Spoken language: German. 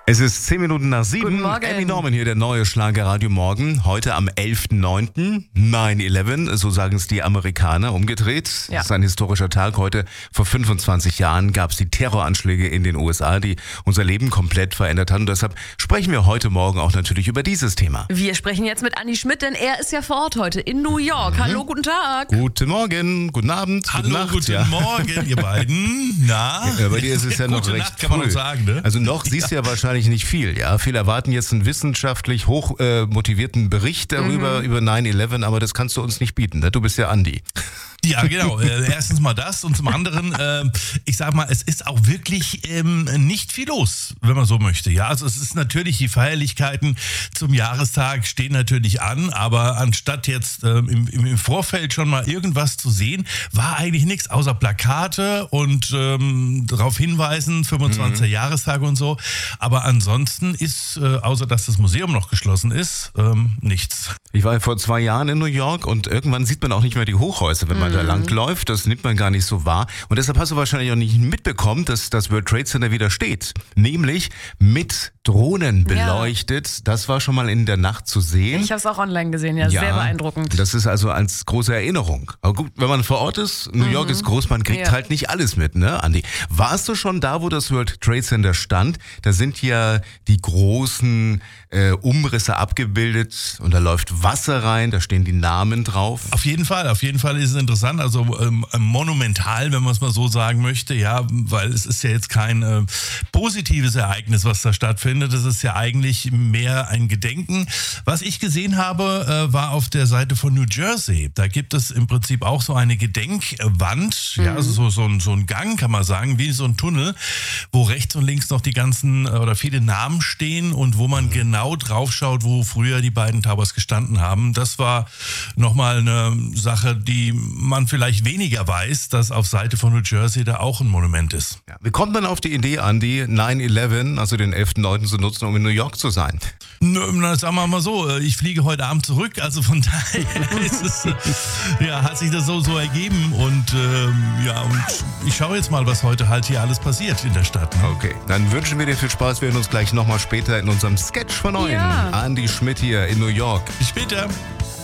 Es ist 10 Minuten nach 7. Guten Morgen. Emmy Norman hier, der neue Schlagerradio Morgen. Heute am 11.09. 9/11, so sagen es die Amerikaner, umgedreht. Ja. Das ist ein historischer Tag. Heute vor 25 Jahren gab es die Terroranschläge in den USA, die unser Leben komplett verändert haben. Und deshalb sprechen wir heute Morgen auch natürlich über dieses Thema. Wir sprechen jetzt mit Andi Schmidt, denn er ist ja vor Ort heute in New York. Hallo, guten Tag. Guten Morgen, guten Abend, Hallo, gute Nacht. guten Morgen, ihr beiden. Na? Ja, bei dir ist es ja noch Gute recht Nacht, kann man früh. noch sagen, ne? Also noch siehst du ja wahrscheinlich nicht viel, ja. Viele erwarten jetzt einen wissenschaftlich hoch motivierten Bericht darüber, über 9/11, aber das kannst du uns nicht bieten, ne? Du bist ja Andi. Ja, genau. Erstens mal das und zum anderen, ich sag mal, es ist auch wirklich nicht viel los, wenn man so möchte. Ja, also es ist natürlich, die Feierlichkeiten zum Jahrestag stehen natürlich an, aber anstatt jetzt im Vorfeld schon mal irgendwas zu sehen, war eigentlich nichts außer Plakate und darauf hinweisen, 25. Jahrestag und so. Aber ansonsten ist, außer dass das Museum noch geschlossen ist, nichts. Ich war vor 2 Jahren in New York und irgendwann sieht man auch nicht mehr die Hochhäuser, wenn man da langläuft. Das nimmt man gar nicht so wahr. Und deshalb hast du wahrscheinlich auch nicht mitbekommen, dass das World Trade Center wieder steht. Nämlich mit Drohnen beleuchtet. Das war schon mal in der Nacht zu sehen. Ich habe es auch online gesehen, ja, sehr beeindruckend. Das ist also als große Erinnerung. Aber gut, wenn man vor Ort ist, New York ist groß, man kriegt halt nicht alles mit, ne, Andi? Warst du schon da, wo das World Trade Center stand? Da sind ja die großen Umrisse abgebildet und da läuft Wasser rein, da stehen die Namen drauf. Auf jeden Fall ist es interessant, also monumental, wenn man es mal so sagen möchte, ja, weil es ist ja jetzt kein positives Ereignis, was da stattfindet, es ist ja eigentlich mehr ein Gedenken. Was ich gesehen habe, war auf der Seite von New Jersey, da gibt es im Prinzip auch so eine Gedenkwand, ja, also so ein Gang, kann man sagen, wie so ein Tunnel, wo rechts und links noch die ganzen oder viele Namen stehen und wo man genau drauf schaut, wo früher die beiden Towers gestanden haben. Das war nochmal eine Sache, die man vielleicht weniger weiß, dass auf Seite von New Jersey da auch ein Monument ist. Ja, wie kommt man auf die Idee, Andi, 9/11, also den 11.9. zu nutzen, um in New York zu sein? Na, sagen wir mal so, ich fliege heute Abend zurück, also von daher ist es, hat sich das so ergeben und und ich schaue jetzt mal, was heute halt hier alles passiert in der Stadt. Ne? Okay, dann wünschen wir dir viel Spaß. Wir hören uns gleich nochmal später in unserem Sketch von 9. Ja. Andi Schmidt hier in New York. Bis später.